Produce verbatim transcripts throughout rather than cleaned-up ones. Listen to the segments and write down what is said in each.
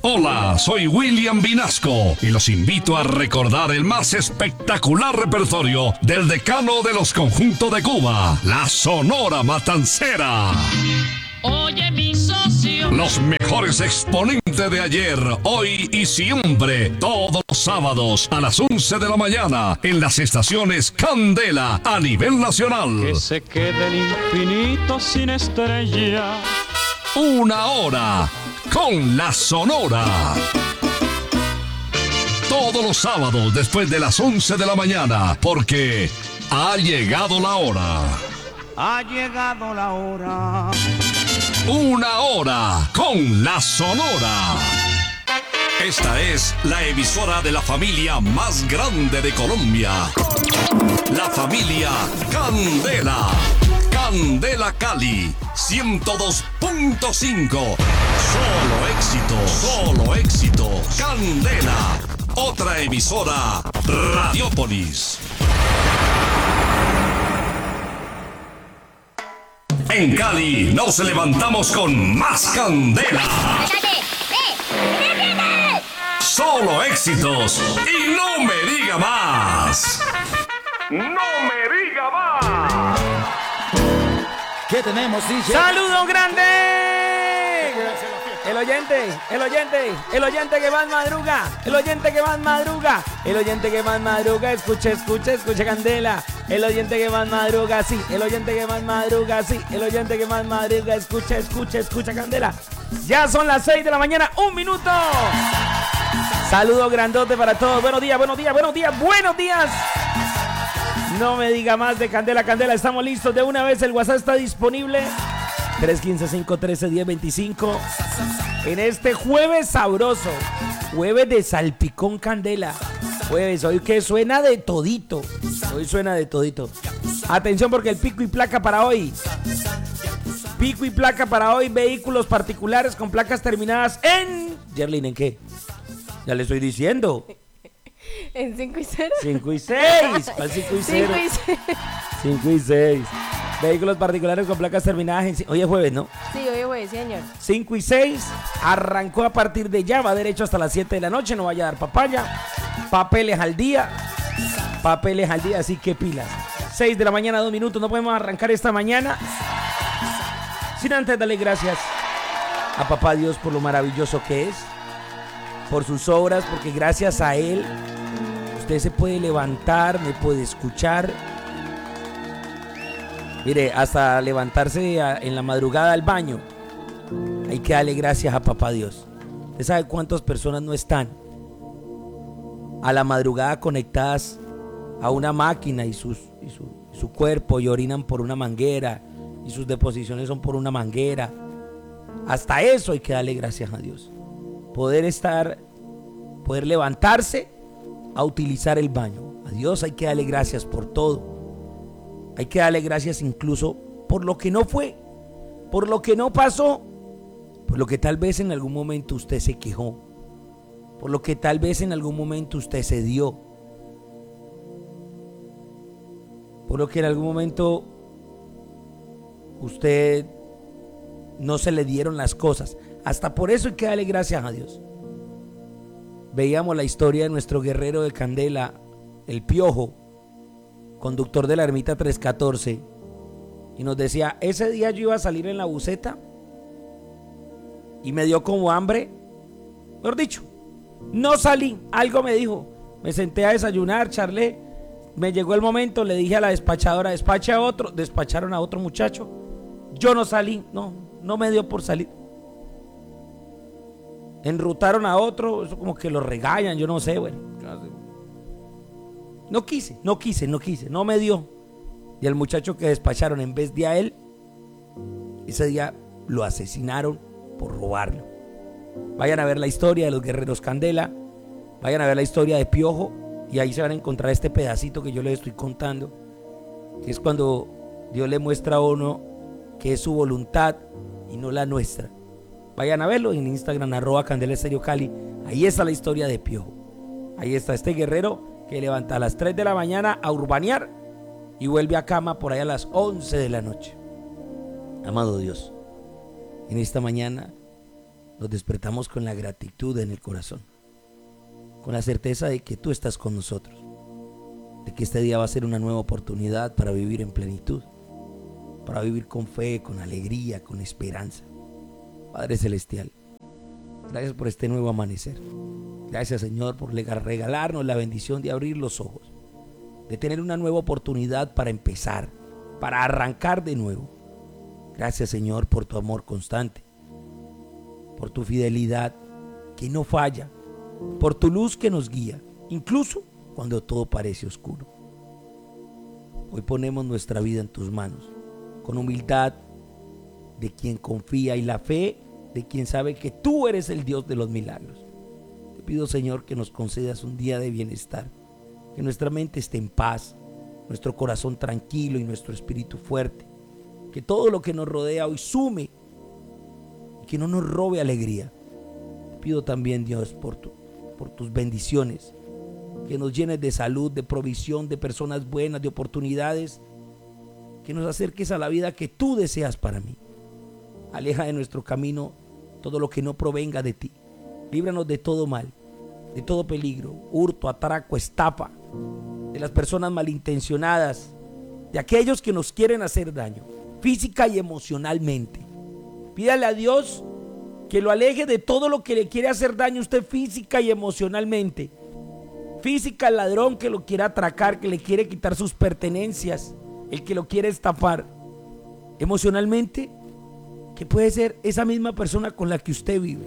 Hola, soy William Vinasco y los invito a recordar el más espectacular repertorio del decano de los conjuntos de Cuba, la Sonora Matancera. Oye, mi socio. Los mejores exponentes de ayer, hoy y siempre, todos los sábados a las once de la mañana en las estaciones Candela a nivel nacional. Que se quede el infinito sin estrella. Una hora con la Sonora. Todos los sábados después de las once de la mañana, porque ha llegado la hora. Ha llegado la hora. Una hora con la Sonora. Esta es la emisora de la familia más grande de Colombia. La familia Candela. Candela Cali, ciento dos punto cinco. Solo éxitos, solo éxitos. Candela, otra emisora, Radiópolis. En Cali nos levantamos con más candela. Solo éxitos y no me diga más. No me diga más. ¿Qué tenemos, D J? ¡Saludos grandes! El oyente, el oyente, el oyente que más madruga, el oyente que más madruga, el oyente que más madruga, escuche, escuche, escuche Candela. El oyente que más madruga, sí, el oyente que más madruga, sí, el oyente que más madruga, escucha, escucha, escucha Candela. Ya son las seis de la mañana, un minuto. Saludos grandote para todos. Buenos días, buenos días, buenos días, buenos días. No me diga más de Candela, Candela, estamos listos de una vez. El WhatsApp está disponible. tres uno cinco, cinco uno tres, uno cero dos cinco. En este jueves sabroso, jueves de salpicón Candela. Jueves, hoy que suena de todito. Hoy suena de todito. Atención porque el pico y placa para hoy. Pico y placa para hoy, vehículos particulares con placas terminadas en... Yerlin, ¿en qué? Ya le estoy diciendo. En cinco y cero. cinco y seis. ¿Cuál cinco y cero? cinco y seis. Vehículos particulares con placas terminadas en... Hoy es jueves, ¿no? Sí, hoy es jueves, señor. cinco y seis. Arrancó a partir de ya. Va derecho hasta las siete de la noche. No vaya a dar papaya. Papeles al día. Papeles al día, así que pilas. seis de la mañana, dos minutos. No podemos arrancar esta mañana sin antes darle gracias a papá Dios por lo maravilloso que es, por sus obras, porque gracias a Él usted se puede levantar, me puede escuchar. Mire, hasta levantarse a, en la madrugada al baño, hay que darle gracias a papá Dios. ¿Usted sabe cuántas personas no están a la madrugada conectadas a una máquina y, sus, y, su, y su cuerpo y orinan por una manguera y sus deposiciones son por una manguera? Hasta eso hay que darle gracias a Dios. Poder estar, poder levantarse a utilizar el baño. A Dios hay que darle gracias por todo. Hay que darle gracias incluso por lo que no fue, por lo que no pasó, por lo que tal vez en algún momento usted se quejó, por lo que tal vez en algún momento usted se dio, por lo que en algún momento usted no se le dieron las cosas. Hasta por eso hay que darle gracias a Dios. Veíamos la historia de nuestro guerrero de Candela, el Piojo, conductor de la Ermita trescientos catorce, y nos decía: ese día yo iba a salir en la buseta y me dio como hambre. Mejor dicho, no salí. Algo me dijo, me senté a desayunar, charlé, me llegó el momento, le dije a la despachadora: despache a otro. Despacharon a otro muchacho. Yo no salí, no, no me dio por salir. Enrutaron a otro, eso como que lo regañan, yo no sé, bueno. No quise, no quise, no quise, no me dio. Y el muchacho que despacharon, en vez de a él, ese día lo asesinaron por robarlo. Vayan a ver la historia de los guerreros Candela, vayan a ver la historia de Piojo, y ahí se van a encontrar este pedacito que yo les estoy contando, que es cuando Dios le muestra a uno que es su voluntad y no la nuestra. Vayan a verlo en Instagram, arroba Candela Estéreo Cali. Ahí está la historia de Piojo. Ahí está este guerrero que levanta a las tres de la mañana a urbanear y vuelve a cama por ahí a las once de la noche. Amado Dios, en esta mañana nos despertamos con la gratitud en el corazón, con la certeza de que tú estás con nosotros, de que este día va a ser una nueva oportunidad para vivir en plenitud, para vivir con fe, con alegría, con esperanza. Padre Celestial, gracias por este nuevo amanecer. Gracias, Señor, por regalarnos la bendición de abrir los ojos, de tener una nueva oportunidad para empezar, para arrancar de nuevo. Gracias, Señor, por tu amor constante, por tu fidelidad que no falla, por tu luz que nos guía, incluso cuando todo parece oscuro. Hoy ponemos nuestra vida en tus manos, con humildad de quien confía y la fe de quien sabe que tú eres el Dios de los milagros. Te pido, Señor, que nos concedas un día de bienestar, que nuestra mente esté en paz, nuestro corazón tranquilo y nuestro espíritu fuerte, que todo lo que nos rodea hoy sume y que no nos robe alegría. Te pido también, Dios, por, tu, por tus bendiciones, que nos llenes de salud, de provisión, de personas buenas, de oportunidades, que nos acerques a la vida que tú deseas para mí. Aleja de nuestro camino todo lo que no provenga de ti. Líbranos de todo mal, de todo peligro, hurto, atraco, estafa, de las personas malintencionadas, de aquellos que nos quieren hacer daño, física y emocionalmente. Pídale a Dios que lo aleje de todo lo que le quiere hacer daño a usted física y emocionalmente. Física, el ladrón que lo quiere atracar, que le quiere quitar sus pertenencias, el que lo quiere estafar. Emocionalmente, que puede ser esa misma persona con la que usted vive.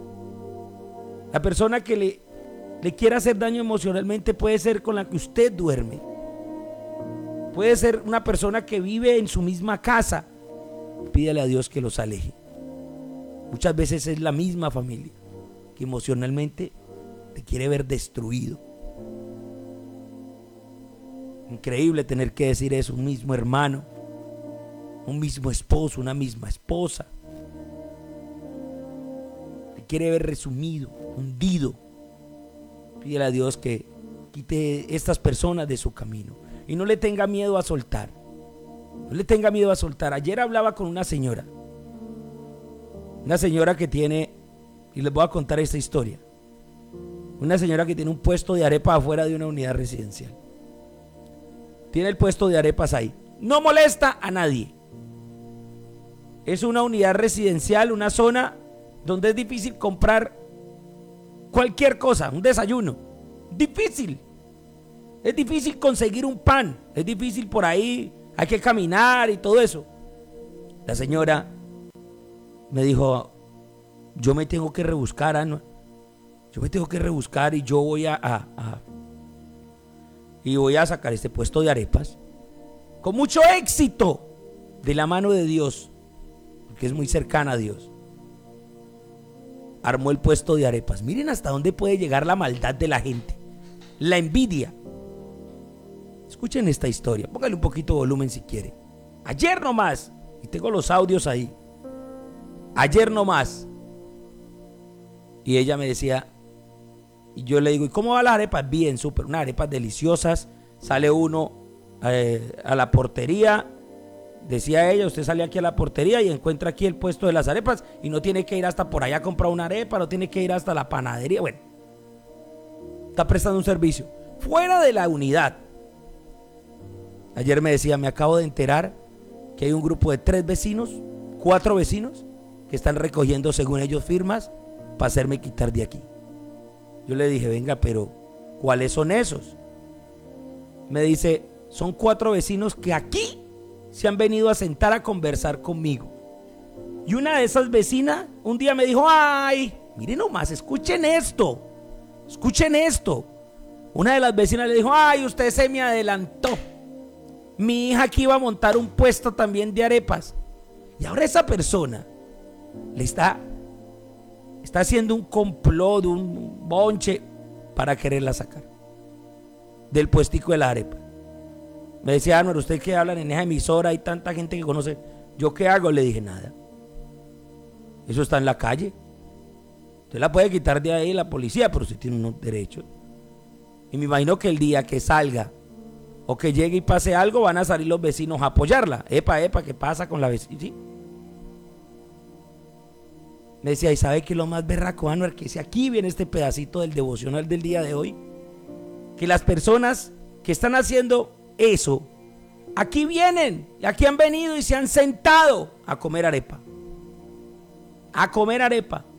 La persona que le, le quiere hacer daño emocionalmente puede ser con la que usted duerme. Puede ser una persona que vive en su misma casa. Pídale a Dios que los aleje. Muchas veces es la misma familia que emocionalmente te quiere ver destruido. Increíble tener que decir eso, un mismo hermano, un mismo esposo, una misma esposa. Te quiere ver resumido, hundido. Pídele a Dios que quite estas personas de su camino y no le tenga miedo a soltar. No le tenga miedo a soltar. Ayer hablaba con una señora, una señora que tiene, y les voy a contar esta historia, una señora que tiene un puesto de arepas afuera de una unidad residencial. Tiene el puesto de arepas ahí. No molesta a nadie. Es una unidad residencial, una zona donde es difícil comprar cualquier cosa, un desayuno. Difícil. Es difícil conseguir un pan. Es difícil por ahí, hay que caminar y todo eso. La señora me dijo, yo me tengo que rebuscar, Ana. Yo me tengo que rebuscar y yo voy a, a, a y voy a sacar este puesto de arepas con mucho éxito de la mano de Dios, porque es muy cercana a Dios. Armó el puesto de arepas. Miren hasta dónde puede llegar la maldad de la gente, la envidia. Escuchen esta historia, póngale un poquito de volumen si quiere. Ayer nomás, y tengo los audios ahí, ayer nomás, y ella me decía, y yo le digo, ¿y cómo van las arepas? Bien, súper, unas arepas deliciosas. Sale uno eh, a la portería, decía ella, usted sale aquí a la portería y encuentra aquí el puesto de las arepas y no tiene que ir hasta por allá a comprar una arepa, no tiene que ir hasta la panadería. Bueno, está prestando un servicio fuera de la unidad. Ayer me decía, me acabo de enterar que hay un grupo de tres vecinos, cuatro vecinos, que están recogiendo, según ellos, firmas para hacerme quitar de aquí. Yo le dije, venga, pero ¿cuáles son esos? Me dice, son cuatro vecinos que aquí se han venido a sentar a conversar conmigo. Y una de esas vecinas un día me dijo, ay, miren nomás, escuchen esto, escuchen esto. Una de las vecinas le dijo, ay, usted se me adelantó. Mi hija aquí iba a montar un puesto también de arepas. Y ahora esa persona le está... Está haciendo un complot, un bonche para quererla sacar del puestico de la arepa. Me decía, Álvaro, usted que habla en esa emisora, hay tanta gente que conoce. ¿Yo qué hago? Le dije, nada. Eso está en la calle. Usted la puede quitar de ahí la policía, pero usted tiene unos derechos. Y me imagino que el día que salga o que llegue y pase algo, van a salir los vecinos a apoyarla. Epa, epa, ¿qué pasa con la vecina? ¿Sí? Me decía, ¿y sabe qué es lo más berraco, Anuar? Que si aquí viene este pedacito del devocional del día de hoy, que las personas que están haciendo eso, aquí vienen, y aquí han venido y se han sentado a comer arepa. A comer arepa.